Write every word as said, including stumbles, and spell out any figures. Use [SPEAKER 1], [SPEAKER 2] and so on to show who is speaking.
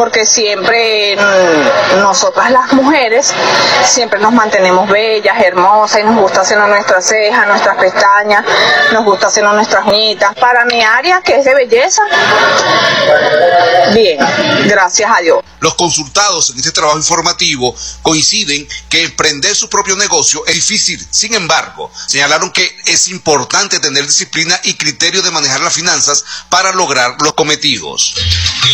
[SPEAKER 1] porque siempre mmm, nosotras las mujeres siempre nos mantenemos bellas, hermosas, y nos gusta hacernos nuestras cejas, nuestras pestañas, nos gusta hacernos nuestras uñitas. Para mi área, que es de belleza, bien, gracias a Dios.
[SPEAKER 2] Los consultados en este trabajo informativo coinciden que emprender su propio negocio es difícil. Sin embargo, señalaron que es importante tener disciplina y criterio de manejar las finanzas para lograr los cometidos.